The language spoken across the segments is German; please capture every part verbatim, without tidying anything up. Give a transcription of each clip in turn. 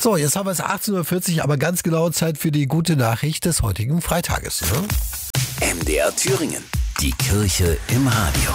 So, jetzt haben wir es achtzehn Uhr vierzig, aber ganz genau Zeit für die gute Nachricht des heutigen Freitages. Ne? M D R Thüringen, die Kirche im Radio.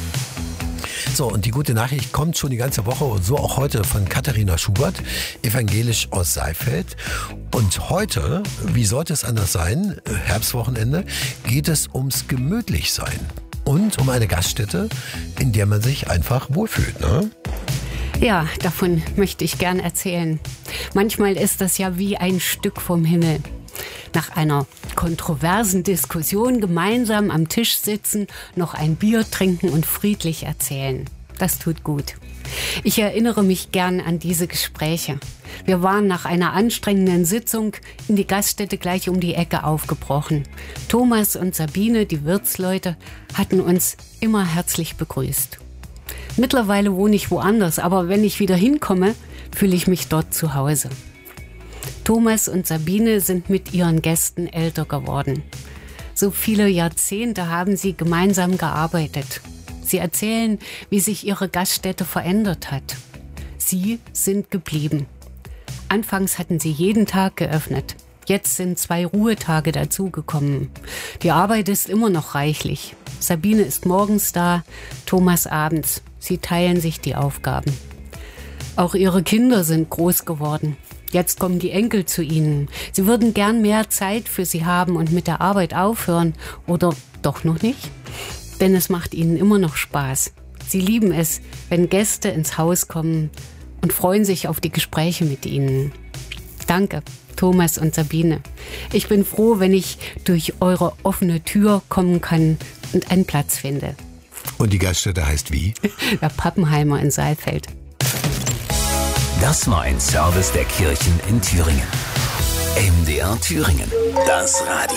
So, und die gute Nachricht kommt schon die ganze Woche und so auch heute von Katharina Schubert, evangelisch aus Saalfeld. Und heute, wie sollte es anders sein, Herbstwochenende, geht es ums Gemütlichsein und um eine Gaststätte, in der man sich einfach wohlfühlt, ne? Ja, davon möchte ich gern erzählen. Manchmal ist das ja wie ein Stück vom Himmel. Nach einer kontroversen Diskussion gemeinsam am Tisch sitzen, noch ein Bier trinken und friedlich erzählen. Das tut gut. Ich erinnere mich gern an diese Gespräche. Wir waren nach einer anstrengenden Sitzung in die Gaststätte gleich um die Ecke aufgebrochen. Thomas und Sabine, die Wirtsleute, hatten uns immer herzlich begrüßt. Mittlerweile wohne ich woanders, aber wenn ich wieder hinkomme, fühle ich mich dort zu Hause. Thomas und Sabine sind mit ihren Gästen älter geworden. So viele Jahrzehnte haben sie gemeinsam gearbeitet. Sie erzählen, wie sich ihre Gaststätte verändert hat. Sie sind geblieben. Anfangs hatten sie jeden Tag geöffnet. Jetzt sind zwei Ruhetage dazugekommen. Die Arbeit ist immer noch reichlich. Sabine ist morgens da, Thomas abends. Sie teilen sich die Aufgaben. Auch ihre Kinder sind groß geworden. Jetzt kommen die Enkel zu ihnen. Sie würden gern mehr Zeit für sie haben und mit der Arbeit aufhören. Oder doch noch nicht? Denn es macht ihnen immer noch Spaß. Sie lieben es, wenn Gäste ins Haus kommen und freuen sich auf die Gespräche mit ihnen. Danke, Thomas und Sabine. Ich bin froh, wenn ich durch eure offene Tür kommen kann und einen Platz finde. Und die Gaststätte heißt wie? Der Pappenheimer in Saalfeld. Das war ein Service der Kirchen in Thüringen. M D R Thüringen, das Radio.